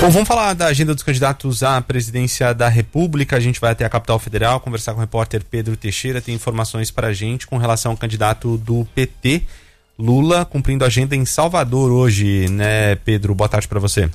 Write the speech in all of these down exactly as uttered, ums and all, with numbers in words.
Bom, vamos falar da agenda dos candidatos à presidência da República. A gente vai até a capital federal conversar com o repórter Pedro Teixeira. Tem informações para a gente com relação ao candidato do P T, Lula, cumprindo a agenda em Salvador hoje, né, Pedro? Boa tarde para você.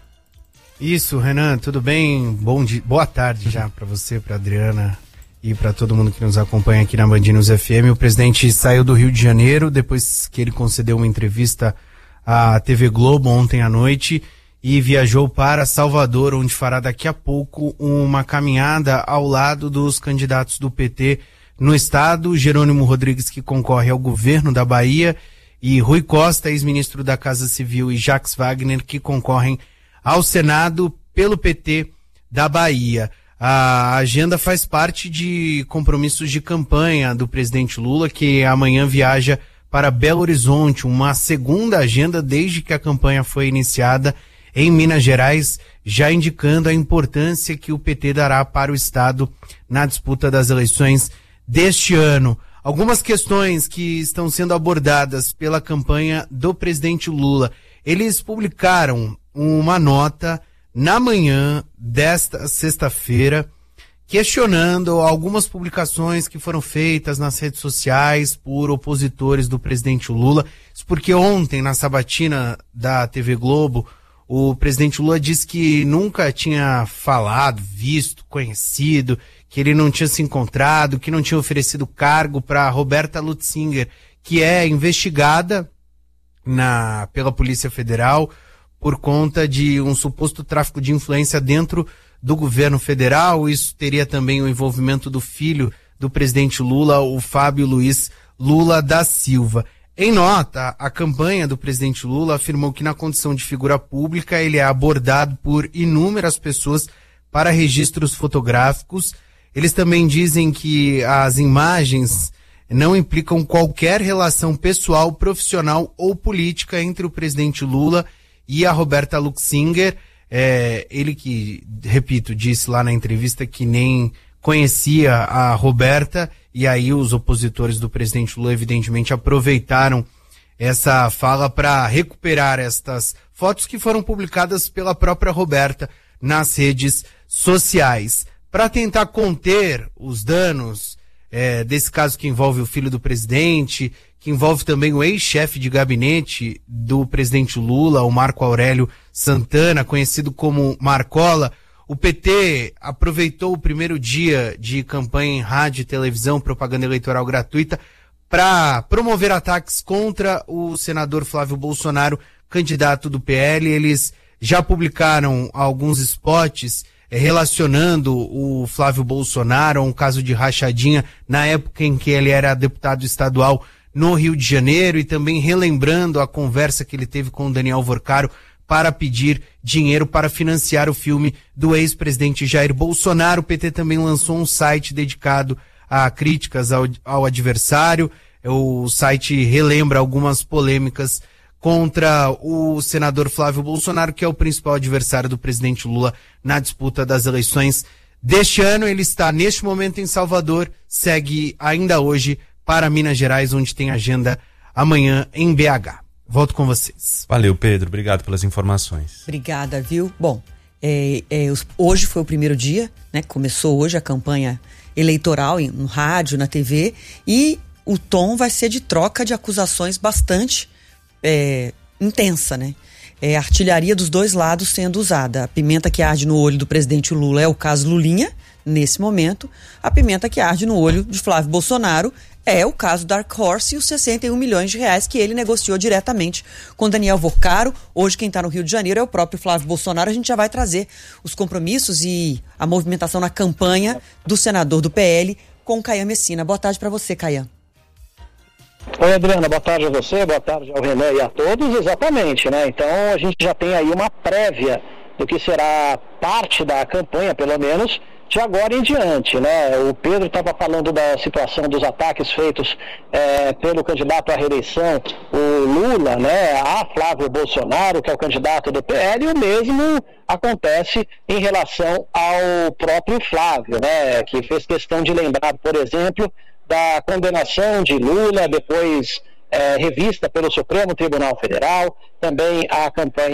Isso, Renan, tudo bem? Bom dia, boa tarde já para você, para Adriana e para todo mundo que nos acompanha aqui na Band News F M. O presidente saiu do Rio de Janeiro depois que ele concedeu uma entrevista à T V Globo ontem à noite e viajou para Salvador, onde fará daqui a pouco uma caminhada ao lado dos candidatos do P T no estado, Jerônimo Rodrigues, que concorre ao governo da Bahia, e Rui Costa, ex-ministro da Casa Civil, e Jacques Wagner, que concorrem ao Senado pelo P T da Bahia. A agenda faz parte de compromissos de campanha do presidente Lula, que amanhã viaja para Belo Horizonte, uma segunda agenda desde que a campanha foi iniciada em Minas Gerais, já indicando a importância que o P T dará para o estado na disputa das eleições deste ano. Algumas questões que estão sendo abordadas pela campanha do presidente Lula. Eles publicaram uma nota na manhã desta sexta-feira questionando algumas publicações que foram feitas nas redes sociais por opositores do presidente Lula. Isso porque ontem, na sabatina da T V Globo, o presidente Lula disse que nunca tinha falado, visto, conhecido, que ele não tinha se encontrado, que não tinha oferecido cargo para Roberta Lutzinger, que é investigada na, pela Polícia Federal por conta de um suposto tráfico de influência dentro do governo federal. Isso teria também o envolvimento do filho do presidente Lula, o Fábio Luiz Lula da Silva. Em nota, a campanha do presidente Lula afirmou que na condição de figura pública ele é abordado por inúmeras pessoas para registros fotográficos. Eles também dizem que as imagens não implicam qualquer relação pessoal, profissional ou política entre o presidente Lula e a Roberta Lutzinger. É, ele que, repito, disse lá na entrevista que nem conhecia a Roberta, e aí os opositores do presidente Lula evidentemente aproveitaram essa fala para recuperar estas fotos que foram publicadas pela própria Roberta nas redes sociais. Para tentar conter os danos é, desse caso que envolve o filho do presidente, que envolve também o ex-chefe de gabinete do presidente Lula, o Marco Aurélio Santana, conhecido como Marcola, o P T aproveitou o primeiro dia de campanha em rádio e televisão, propaganda eleitoral gratuita, para promover ataques contra o senador Flávio Bolsonaro, candidato do P L. Eles já publicaram alguns spots eh, relacionando o Flávio Bolsonaro a um caso de rachadinha na época em que ele era deputado estadual no Rio de Janeiro, e também relembrando a conversa que ele teve com o Daniel Vorcaro para pedir dinheiro para financiar o filme do ex-presidente Jair Bolsonaro. O P T também lançou um site dedicado a críticas ao, ao adversário. O site relembra algumas polêmicas contra o senador Flávio Bolsonaro, que é o principal adversário do presidente Lula na disputa das eleições deste ano. Ele está neste momento em Salvador, segue ainda hoje para Minas Gerais, onde tem agenda amanhã em B H. Volto com vocês. Valeu, Pedro. Obrigado pelas informações. Obrigada, viu? Bom, é, é, hoje foi o primeiro dia, né? Começou hoje a campanha eleitoral no rádio, na T V, e o tom vai ser de troca de acusações bastante é, intensa, né? É, a artilharia dos dois lados sendo usada. A pimenta que arde no olho do presidente Lula é o caso Lulinha, nesse momento. A pimenta que arde no olho de Flávio Bolsonaro é o caso Dark Horse e os sessenta e um milhões de reais que ele negociou diretamente com Daniel Vorcaro. Hoje quem está no Rio de Janeiro é o próprio Flávio Bolsonaro. A gente já vai trazer os compromissos e a movimentação na campanha do senador do P L com Caian Messina. Boa tarde para você, Caian. Oi, Adriana, boa tarde a você, boa tarde ao Renan e a todos. Exatamente, né? Então a gente já tem aí uma prévia do que será parte da campanha, pelo menos, de agora em diante, né? O Pedro estava falando da situação dos ataques feitos é, pelo candidato à reeleição, o Lula, né, a Flávio Bolsonaro, que é o candidato do P L, e o mesmo acontece em relação ao próprio Flávio, né, que fez questão de lembrar, por exemplo, da condenação de Lula, depois é, revista pelo Supremo Tribunal Federal, também a campanha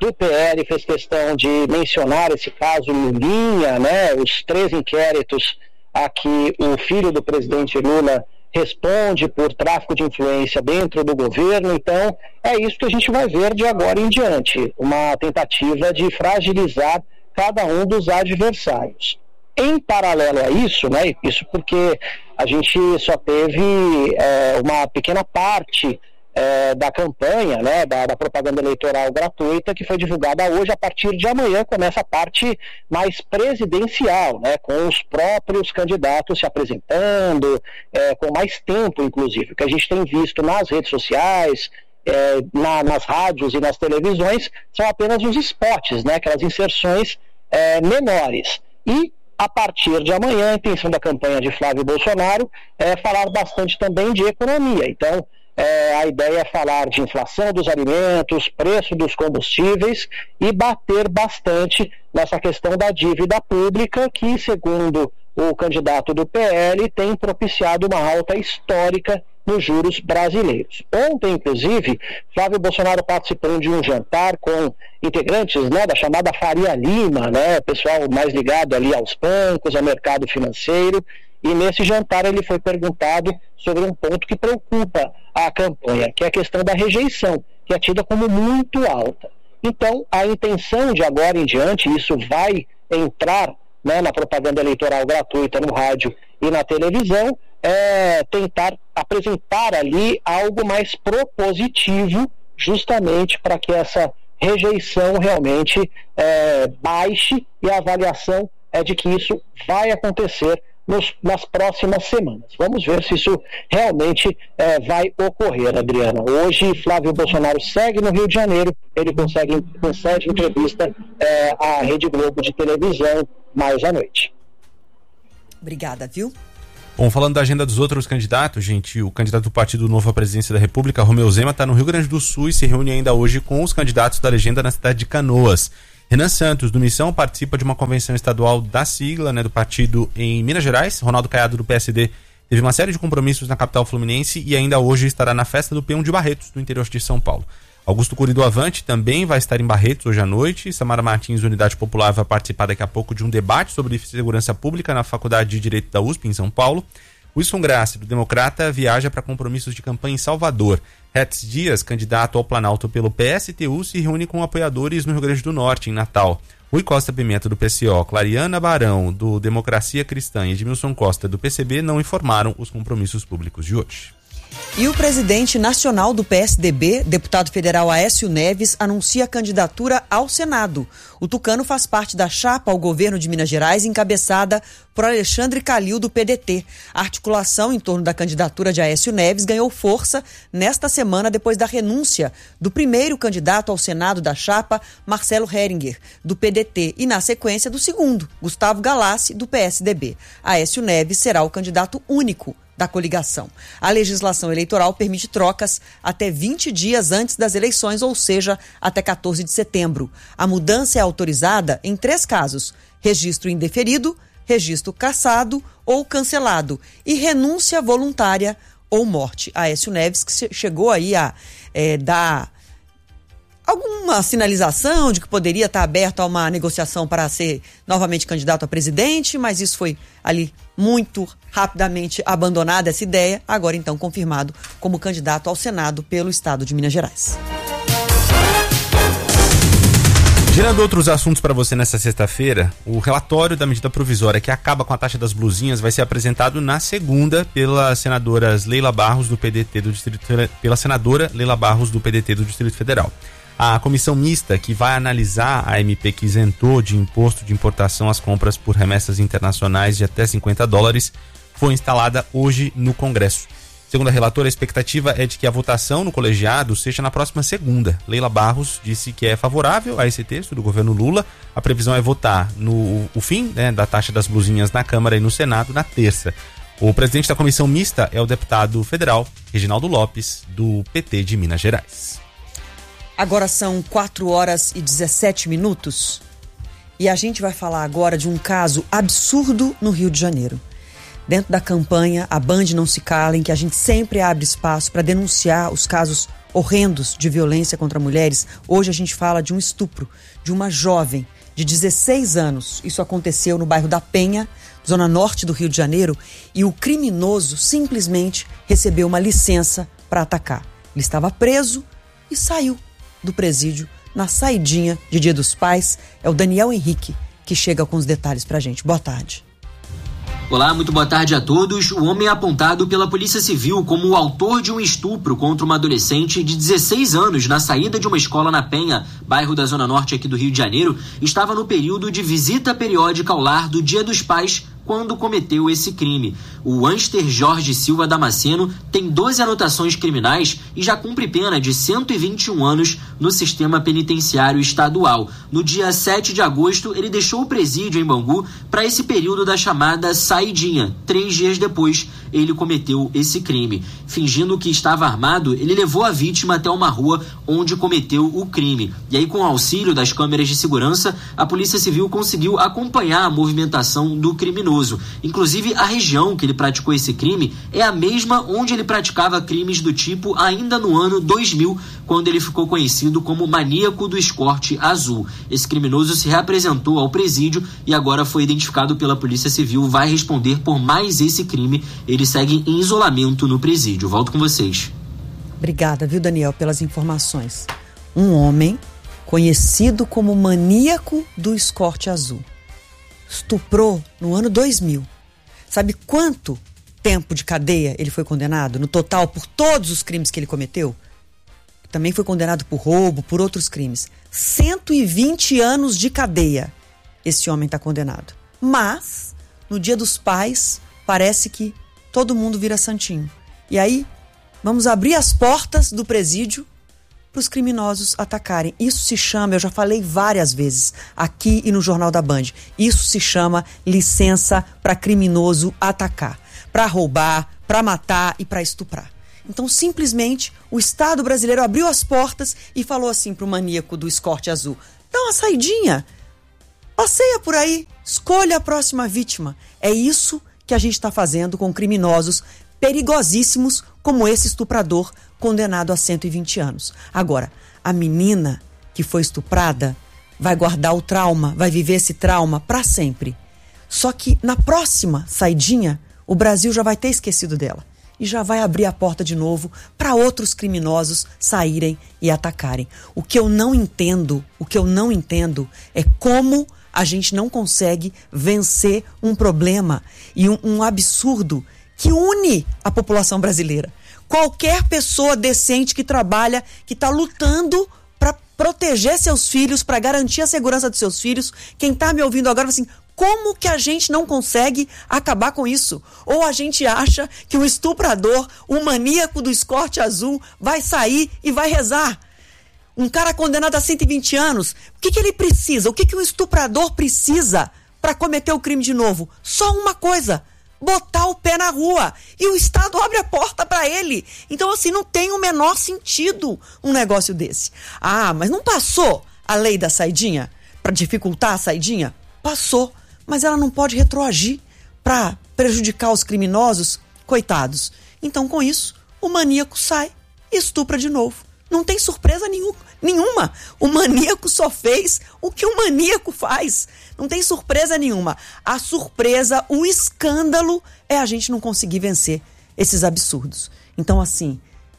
do P L fez questão de mencionar esse caso Lulinha, né, os três inquéritos a que o filho do presidente Lula responde por tráfico de influência dentro do governo. Então é isso que a gente vai ver de agora em diante, uma tentativa de fragilizar cada um dos adversários. Em paralelo a isso, né, isso porque a gente só teve é, uma pequena parte é, da campanha, né, da, da propaganda eleitoral gratuita que foi divulgada hoje. A partir de amanhã começa a parte mais presidencial, né, com os próprios candidatos se apresentando, é, com mais tempo, inclusive. O que a gente tem visto nas redes sociais, é, na, nas rádios e nas televisões, são apenas os spots, né, aquelas inserções é, menores. E a partir de amanhã, a intenção da campanha de Flávio Bolsonaro é falar bastante também de economia. Então, é, a ideia é falar de inflação dos alimentos, preço dos combustíveis e bater bastante nessa questão da dívida pública, que, segundo o candidato do P L, tem propiciado uma alta histórica nos juros brasileiros. Ontem, inclusive, Flávio Bolsonaro participou de um jantar com integrantes, né, da chamada Faria Lima, né, pessoal mais ligado ali aos bancos, ao mercado financeiro, e nesse jantar ele foi perguntado sobre um ponto que preocupa a campanha, que é a questão da rejeição, que é tida como muito alta. Então, a intenção de agora em diante, isso vai entrar, né, na propaganda eleitoral gratuita no rádio e na televisão, é tentar apresentar ali algo mais propositivo, justamente para que essa rejeição realmente é, baixe, e a avaliação é de que isso vai acontecer nos, nas próximas semanas. Vamos ver se isso realmente é, vai ocorrer, Adriana. Hoje, Flávio Bolsonaro segue no Rio de Janeiro, ele consegue, concede entrevista é, à Rede Globo de televisão mais à noite. Obrigada, viu? Bom, falando da agenda dos outros candidatos, gente, o candidato do Partido Novo à presidência da República, Romeu Zema, está no Rio Grande do Sul e se reúne ainda hoje com os candidatos da legenda na cidade de Canoas. Renan Santos, do Missão, participa de uma convenção estadual da sigla, né, do partido em Minas Gerais. Ronaldo Caiado, do P S D, teve uma série de compromissos na capital fluminense e ainda hoje estará na festa do Peão de Barretos, no interior de São Paulo. Augusto Cury, do Avante, também vai estar em Barretos hoje à noite. Samara Martins, do Unidade Popular, vai participar daqui a pouco de um debate sobre segurança pública na Faculdade de Direito da U S P, em São Paulo. Wilson Grassi, do Democrata, viaja para compromissos de campanha em Salvador. Hetz Dias, candidato ao Planalto pelo P S T U, se reúne com apoiadores no Rio Grande do Norte, em Natal. Rui Costa Pimenta, do P C O, Clariana Barão, do Democracia Cristã e Edmilson Costa, do P C B, não informaram os compromissos públicos de hoje. E o presidente nacional do P S D B, deputado federal Aécio Neves, anuncia a candidatura ao Senado. O tucano faz parte da chapa ao governo de Minas Gerais, encabeçada por Alexandre Calil, do P D T. A articulação em torno da candidatura de Aécio Neves ganhou força nesta semana depois da renúncia do primeiro candidato ao Senado da chapa, Marcelo Heringer, do P D T, e na sequência do segundo, Gustavo Galassi, do P S D B. Aécio Neves será o candidato único da coligação. A legislação eleitoral permite trocas até vinte dias antes das eleições, ou seja, até quatorze de setembro. A mudança é autorizada em três casos: registro indeferido, registro cassado ou cancelado e renúncia voluntária ou morte. Aécio Neves, que chegou aí a é, dar alguma sinalização de que poderia estar aberto a uma negociação para ser novamente candidato a presidente, mas isso foi ali muito rapidamente abandonada, essa ideia, agora então confirmado como candidato ao Senado pelo estado de Minas Gerais. Girando outros assuntos para você nessa sexta-feira, o relatório da medida provisória que acaba com a taxa das blusinhas vai ser apresentado na segunda pela senadora Leila Barros do P D T do Distrito pela senadora Leila Barros do P D T do Distrito Federal. A comissão mista que vai analisar a M P que isentou de imposto de importação as compras por remessas internacionais de até cinquenta dólares foi instalada hoje no Congresso. Segundo a relatora, a expectativa é de que a votação no colegiado seja na próxima segunda. Leila Barros disse que é favorável a esse texto do governo Lula. A previsão é votar no o fim, né, da taxa das blusinhas na Câmara e no Senado na terça. O presidente da comissão mista é o deputado federal Reginaldo Lopes, do P T de Minas Gerais. Agora são quatro horas e dezessete minutos e a gente vai falar agora de um caso absurdo no Rio de Janeiro. Dentro da campanha A Band Não Se Cala, em que a gente sempre abre espaço para denunciar os casos horrendos de violência contra mulheres. Hoje a gente fala de um estupro de uma jovem de dezesseis anos. Isso aconteceu no bairro da Penha, zona norte do Rio de Janeiro, e o criminoso simplesmente recebeu uma licença para atacar. Ele estava preso e saiu do presídio na saidinha de Dia dos Pais. É o Daniel Henrique que chega com os detalhes pra gente. Boa tarde. Olá, muito boa tarde a todos. O homem apontado pela Polícia Civil como o autor de um estupro contra uma adolescente de dezesseis anos na saída de uma escola na Penha, bairro da Zona Norte aqui do Rio de Janeiro, estava no período de visita periódica ao lar do Dia dos Pais quando cometeu esse crime. O Ânster Jorge Silva Damasceno tem doze anotações criminais e já cumpre pena de cento e vinte e um anos no sistema penitenciário estadual. No dia sete de agosto, ele deixou o presídio em Bangu para esse período da chamada saidinha. Três dias depois, ele cometeu esse crime. Fingindo que estava armado, ele levou a vítima até uma rua onde cometeu o crime. E aí, com o auxílio das câmeras de segurança, a Polícia Civil conseguiu acompanhar a movimentação do criminoso. Inclusive, a região que ele praticou esse crime é a mesma onde ele praticava crimes do tipo ainda no ano dois mil, quando ele ficou conhecido como maníaco do escorte azul. Esse criminoso se reapresentou ao presídio e agora foi identificado pela Polícia Civil, vai responder por mais esse crime. Ele segue em isolamento no presídio. Volto com vocês. Obrigada, viu, Daniel, pelas informações. Um homem conhecido como maníaco do escorte azul estuprou no ano dois mil. Sabe quanto tempo de cadeia ele foi condenado no total por todos os crimes que ele cometeu? Também foi condenado por roubo, por outros crimes. cento e vinte anos de cadeia esse homem está condenado. Mas, no Dia dos Pais, parece que todo mundo vira santinho. E aí, vamos abrir as portas do presídio para os criminosos atacarem. Isso se chama, eu já falei várias vezes aqui e no Jornal da Band, isso se chama licença para criminoso atacar, para roubar, para matar e para estuprar. Então, simplesmente, o Estado brasileiro abriu as portas e falou assim para o maníaco do escorte azul: dá uma saidinha, passeia por aí, escolha a próxima vítima. É isso que a gente está fazendo com criminosos perigosíssimos como esse estuprador condenado a cento e vinte anos. Agora, a menina que foi estuprada vai guardar o trauma, vai viver esse trauma para sempre. Só que na próxima saidinha, o Brasil já vai ter esquecido dela e já vai abrir a porta de novo para outros criminosos saírem e atacarem. O que eu não entendo, o que eu não entendo é como a gente não consegue vencer um problema e um, um absurdo que une a população brasileira. Qualquer pessoa decente que trabalha, que está lutando para proteger seus filhos, para garantir a segurança dos seus filhos, quem está me ouvindo agora, assim, como que a gente não consegue acabar com isso? Ou a gente acha que o estuprador, o maníaco do escorte azul, vai sair e vai rezar? Um cara condenado a cento e vinte anos, o que, que ele precisa? O que, que o estuprador precisa para cometer o crime de novo? Só uma coisa: botar o pé na rua. E o Estado abre a porta para ele. Então, assim, não tem o menor sentido um negócio desse. Ah, mas não passou a lei da saidinha para dificultar a saidinha? Passou. Mas ela não pode retroagir para prejudicar os criminosos, coitados. Então, com isso, o maníaco sai e estupra de novo. Não tem surpresa nenhum, nenhuma. O maníaco só fez o que o maníaco faz. Não tem surpresa nenhuma. A surpresa, o escândalo é a gente não conseguir vencer esses absurdos. Então, assim,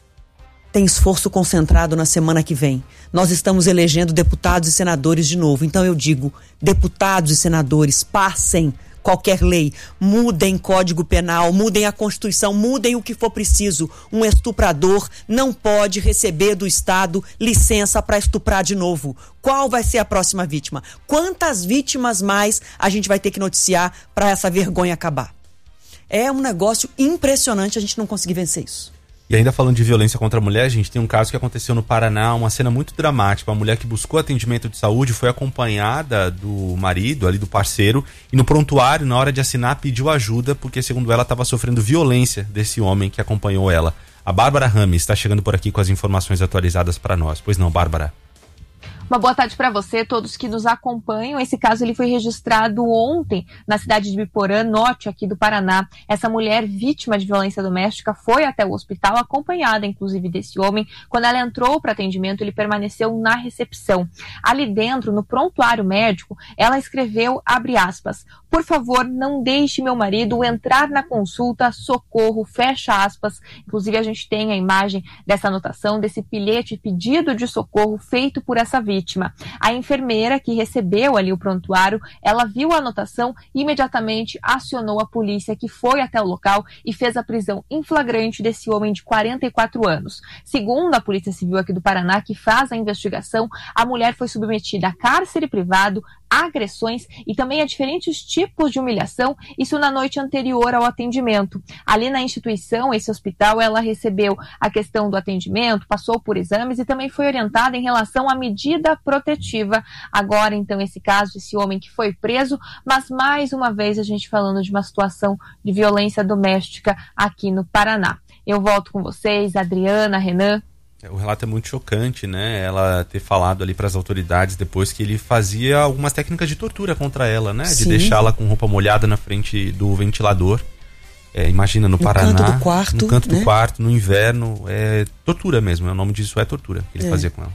tem esforço concentrado na semana que vem. Nós estamos elegendo deputados e senadores de novo. Então eu digo, deputados e senadores, passem qualquer lei, mudem Código Penal, mudem a Constituição, mudem o que for preciso. Um estuprador não pode receber do Estado licença para estuprar de novo. Qual vai ser a próxima vítima? Quantas vítimas mais a gente vai ter que noticiar para essa vergonha acabar? É um negócio impressionante a gente não conseguir vencer isso. E ainda falando de violência contra a mulher, a gente tem um caso que aconteceu no Paraná, uma cena muito dramática. Uma mulher que buscou atendimento de saúde foi acompanhada do marido, ali do parceiro, e no prontuário, na hora de assinar, pediu ajuda porque, segundo ela, estava sofrendo violência desse homem que acompanhou ela. A Bárbara Rames está chegando por aqui com as informações atualizadas para nós. Pois não, Bárbara? Uma boa tarde para você, todos que nos acompanham. Esse caso ele foi registrado ontem na cidade de Biporã, norte aqui do Paraná. Essa mulher vítima de violência doméstica foi até o hospital, acompanhada inclusive desse homem. Quando ela entrou para atendimento, ele permaneceu na recepção. Ali dentro, no prontuário médico, ela escreveu, abre aspas, por favor, não deixe meu marido entrar na consulta, socorro, fecha aspas. Inclusive a gente tem a imagem dessa anotação, desse bilhete, pedido de socorro feito por essa vítima. A enfermeira que recebeu ali o prontuário, ela viu a anotação e imediatamente acionou a polícia, que foi até o local e fez a prisão em flagrante desse homem de quarenta e quatro anos. Segundo a Polícia Civil aqui do Paraná, que faz a investigação, a mulher foi submetida a cárcere privado, a agressões e também a diferentes tipos de humilhação, isso na noite anterior ao atendimento. Ali na instituição, esse hospital, ela recebeu a questão do atendimento, passou por exames e também foi orientada em relação à medida protetiva. Agora, então, esse caso, esse homem que foi preso, mas mais uma vez a gente falando de uma situação de violência doméstica aqui no Paraná. Eu volto com vocês, Adriana, Renan. O relato é muito chocante, né? Ela ter falado ali para as autoridades depois que ele fazia algumas técnicas de tortura contra ela, né? Sim. De deixá-la com roupa molhada na frente do ventilador. É, imagina, no, no Paraná. No canto do quarto. No canto né? do quarto, no inverno. É tortura mesmo, o nome disso é tortura que ele é. fazia com ela.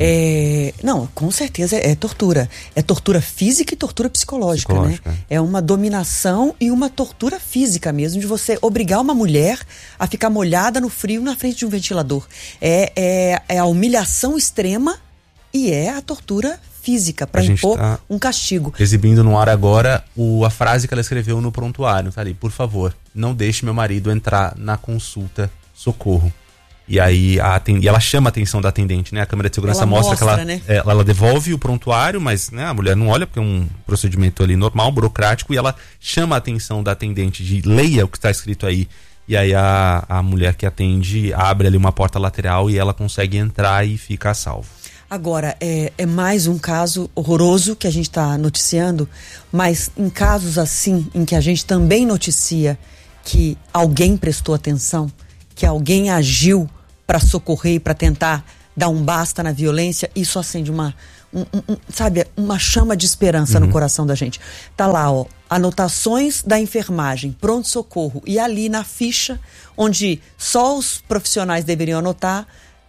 É, não, com certeza é, é tortura. É tortura física e tortura psicológica, psicológica, né? É uma dominação e uma tortura física mesmo, de você obrigar uma mulher a ficar molhada no frio na frente de um ventilador. É, é, é a humilhação extrema e é a tortura física para impor tá um castigo. Exibindo no ar agora o, a frase que ela escreveu no prontuário, tá ali, por favor, não deixe meu marido entrar na consulta, socorro. E aí a, e ela chama a atenção da atendente, né? A câmera de segurança ela mostra, mostra que ela, né? é, ela devolve o prontuário, mas né, a mulher não olha porque é um procedimento ali normal, burocrático, e ela chama a atenção da atendente de leia o que está escrito aí. E aí a, a mulher que atende abre ali uma porta lateral e ela consegue entrar e fica a salvo. Agora, é, é mais um caso horroroso que a gente está noticiando, mas em casos assim, em que a gente também noticia que alguém prestou atenção, que alguém agiu para socorrer e para tentar dar um basta na violência, isso acende uma, um, um, sabe, uma chama de esperança uhum. no coração da gente. Tá lá, ó, anotações da enfermagem, pronto-socorro, e ali na ficha, onde só os profissionais deveriam anotar,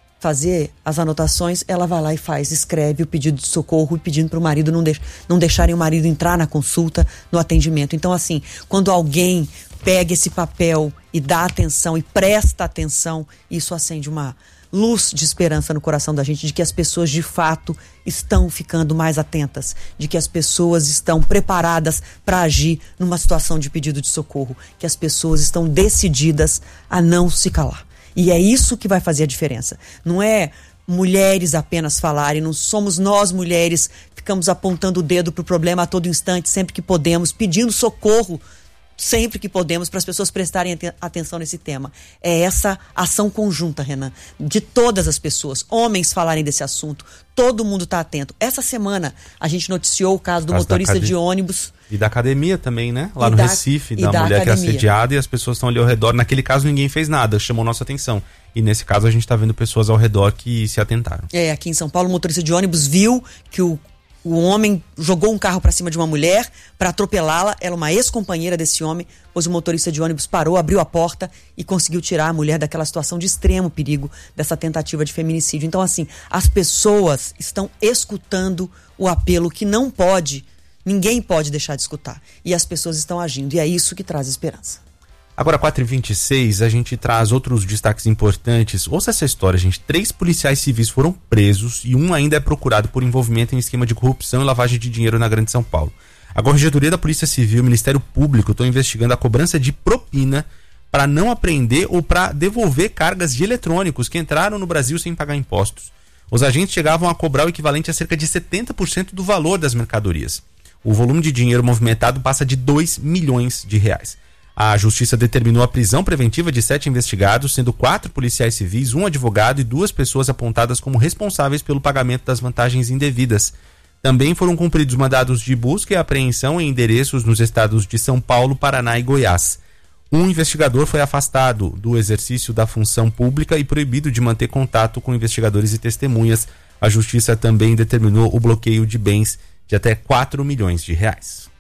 fazer as anotações, ela vai lá e faz, escreve o pedido de socorro e pedindo para o marido não, deix, não deixarem o marido entrar na consulta, no atendimento. Então, assim, quando alguém pega esse papel e dá atenção e presta atenção, isso acende uma luz de esperança no coração da gente, de que as pessoas de fato estão ficando mais atentas, de que as pessoas estão preparadas para agir numa situação de pedido de socorro, que as pessoas estão decididas a não se calar. E é isso que vai fazer a diferença. Não é mulheres apenas falarem, não somos nós mulheres, ficamos apontando o dedo para o problema a todo instante, sempre que podemos, pedindo socorro sempre que podemos, para as pessoas prestarem atenção nesse tema. É essa ação conjunta, Renan, de todas as pessoas, homens falarem desse assunto, todo mundo está atento. Essa semana a gente noticiou o caso do caso motorista acad... de ônibus. E da academia também, né? Lá e no da... Recife, da, da mulher academia. Que é assediada, e as pessoas estão ali ao redor. Naquele caso ninguém fez nada, chamou nossa atenção. E nesse caso a gente está vendo pessoas ao redor que se atentaram. É, aqui em São Paulo o motorista de ônibus viu que o O homem jogou um carro para cima de uma mulher para atropelá-la. Ela é uma ex-companheira desse homem, pois o motorista de ônibus parou, abriu a porta e conseguiu tirar a mulher daquela situação de extremo perigo, dessa tentativa de feminicídio. Então, assim, as pessoas estão escutando o apelo que não pode, ninguém pode deixar de escutar. E as pessoas estão agindo. E é isso que traz esperança. Agora, quatro e vinte e seis, a gente traz outros destaques importantes. Ouça essa história, gente. Três policiais civis foram presos e um ainda é procurado por envolvimento em esquema de corrupção e lavagem de dinheiro na Grande São Paulo. A Corregedoria da Polícia Civil e o Ministério Público estão investigando a cobrança de propina para não apreender ou para devolver cargas de eletrônicos que entraram no Brasil sem pagar impostos. Os agentes chegavam a cobrar o equivalente a cerca de setenta por cento do valor das mercadorias. O volume de dinheiro movimentado passa de dois milhões de reais. A Justiça determinou a prisão preventiva de sete investigados, sendo quatro policiais civis, um advogado e duas pessoas apontadas como responsáveis pelo pagamento das vantagens indevidas. Também foram cumpridos mandados de busca e apreensão em endereços nos estados de São Paulo, Paraná e Goiás. Um investigador foi afastado do exercício da função pública e proibido de manter contato com investigadores e testemunhas. A justiça também determinou o bloqueio de bens de até quatro milhões de reais.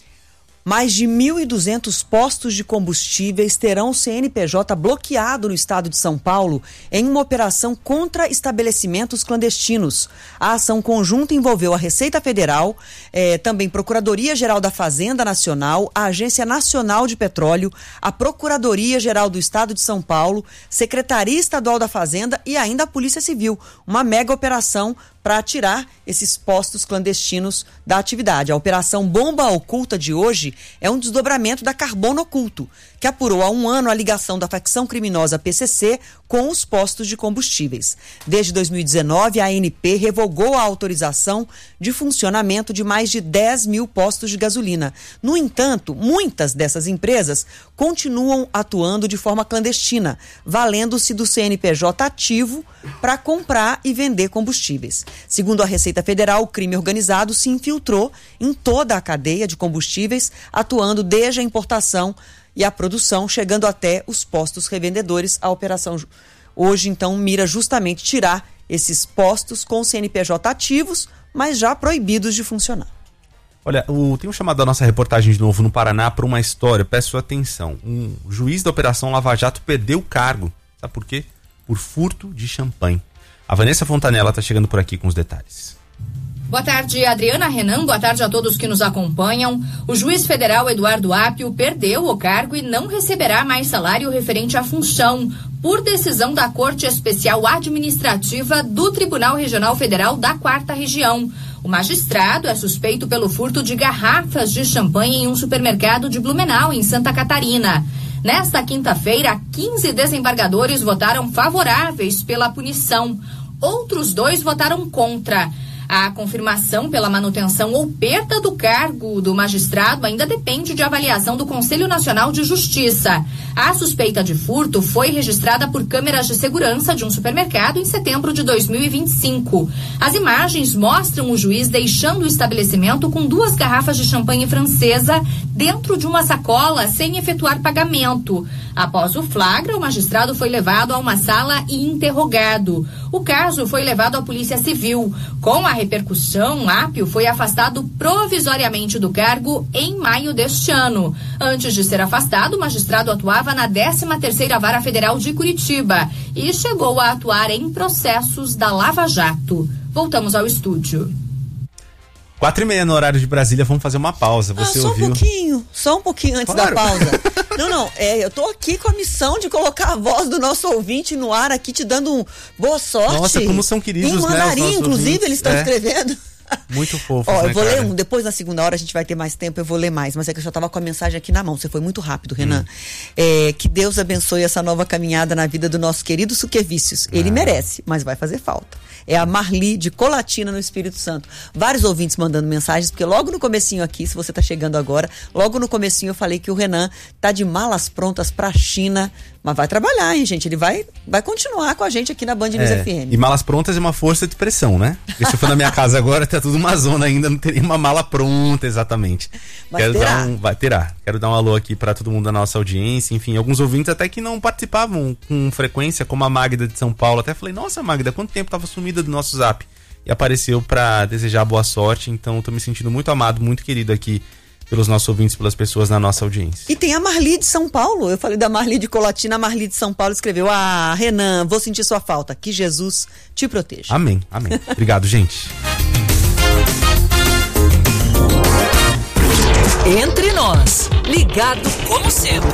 Mais de mil e duzentos postos de combustíveis terão o C N P J bloqueado no estado de São Paulo em uma operação contra estabelecimentos clandestinos. A ação conjunta envolveu a Receita Federal, eh, também Procuradoria-Geral da Fazenda Nacional, a Agência Nacional de Petróleo, a Procuradoria-Geral do Estado de São Paulo, Secretaria Estadual da Fazenda e ainda a Polícia Civil. Uma mega operação para tirar esses postos clandestinos da atividade. A Operação Bomba Oculta de hoje é um desdobramento da Carbono Oculto, que apurou há um ano a ligação da facção criminosa P C C com os postos de combustíveis. Desde dois mil e dezenove, a A N P revogou a autorização de funcionamento de mais de dez mil postos de gasolina. No entanto, muitas dessas empresas continuam atuando de forma clandestina, valendo-se do C N P J ativo para comprar e vender combustíveis. Segundo a Receita Federal, o crime organizado se infiltrou em toda a cadeia de combustíveis, atuando desde a importação e a produção, chegando até os postos revendedores. A operação hoje, então, mira justamente tirar esses postos com C N P J ativos, mas já proibidos de funcionar. Olha, o, tenho chamado a nossa reportagem de novo no Paraná para uma história, peço atenção. Um juiz da Operação Lava Jato perdeu o cargo. Sabe por quê? Por furto de champanhe. A Vanessa Fontanella está chegando por aqui com os detalhes. Boa tarde, Adriana, Renan, boa tarde a todos que nos acompanham. O juiz federal Eduardo Apio perdeu o cargo e não receberá mais salário referente à função, por decisão da Corte Especial Administrativa do Tribunal Regional Federal da Quarta Região. O magistrado é suspeito pelo furto de garrafas de champanhe em um supermercado de Blumenau, em Santa Catarina. Nesta quinta-feira, quinze desembargadores votaram favoráveis pela punição. Outros dois votaram contra. A confirmação pela manutenção ou perda do cargo do magistrado ainda depende de avaliação do Conselho Nacional de Justiça. A suspeita de furto foi registrada por câmeras de segurança de um supermercado em setembro de dois mil e vinte e cinco. As imagens mostram o juiz deixando o estabelecimento com duas garrafas de champanhe francesa dentro de uma sacola sem efetuar pagamento. Após o flagra, o magistrado foi levado a uma sala e interrogado. O caso foi levado à Polícia Civil. Com a repercussão, Apio foi afastado provisoriamente do cargo em maio deste ano. Antes de ser afastado, o magistrado atuava na décima terceira Vara Federal de Curitiba e chegou a atuar em processos da Lava Jato. Voltamos ao estúdio. Quatro e meia no horário de Brasília, vamos fazer uma pausa. Você ah, só ouviu? um pouquinho, só um pouquinho antes claro. da pausa. Não, não, é, eu tô aqui com a missão de colocar a voz do nosso ouvinte no ar aqui, te dando um boa sorte. Nossa, como são queridos, em mandarim, né, inclusive, ouvintes. eles estão é. escrevendo. Muito fofo. Ó, né, eu vou cara? ler um, depois na segunda hora a gente vai ter mais tempo, eu vou ler mais, mas é que eu já tava com a mensagem aqui na mão, você foi muito rápido, Renan. Hum. É, que Deus abençoe essa nova caminhada na vida do nosso querido Suquevícios. Ele ah. merece, mas vai fazer falta. É a Marli de Colatina, no Espírito Santo. Vários ouvintes mandando mensagens, porque logo no comecinho aqui, se você tá chegando agora, logo no comecinho eu falei que o Renan tá de malas prontas pra China, mas vai trabalhar, hein, gente? Ele vai, vai continuar com a gente aqui na Band News é, F M. E malas prontas é uma força de pressão, né? Porque se eu for na minha casa agora, tá tudo uma zona ainda, não teria uma mala pronta exatamente. Mas Quero terá. dar um, vai, terá. Quero dar um alô aqui pra todo mundo da nossa audiência, enfim, alguns ouvintes até que não participavam com frequência, como a Magda de São Paulo. Até falei, nossa, Magda, quanto tempo tava sumida do nosso zap? E apareceu pra desejar boa sorte, então tô me sentindo muito amado, muito querido aqui pelos nossos ouvintes, pelas pessoas na nossa audiência. E tem a Marli de São Paulo, eu falei da Marli de Colatina, a Marli de São Paulo escreveu: ah, Renan, vou sentir sua falta, que Jesus te proteja. Amém, amém. Obrigado, gente. Entre nós, ligado como sempre.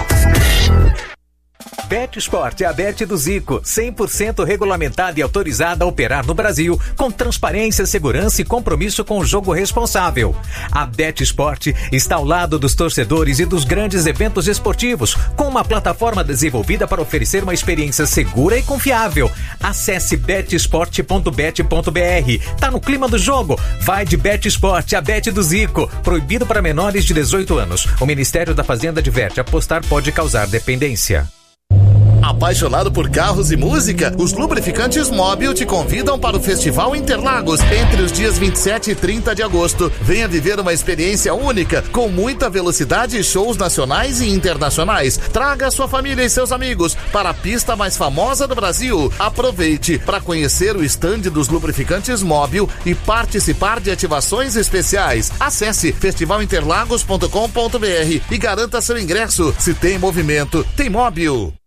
BetSport é a Bet do Zico, cem por cento regulamentada e autorizada a operar no Brasil, com transparência, segurança e compromisso com o jogo responsável. A BetSport está ao lado dos torcedores e dos grandes eventos esportivos, com uma plataforma desenvolvida para oferecer uma experiência segura e confiável. Acesse bet sport ponto bet ponto b r. Tá no clima do jogo? Vai de BetSport, a Bet do Zico. Proibido para menores de dezoito anos. O Ministério da Fazenda adverte: apostar pode causar dependência. A Apaixonado por carros e música? Os lubrificantes Móbil te convidam para o Festival Interlagos entre os dias vinte e sete e trinta de agosto. Venha viver uma experiência única com muita velocidade e shows nacionais e internacionais. Traga sua família e seus amigos para a pista mais famosa do Brasil. Aproveite para conhecer o estande dos lubrificantes Móbil e participar de ativações especiais. Acesse festival interlagos ponto com ponto br e garanta seu ingresso. Se tem movimento, tem Móbil.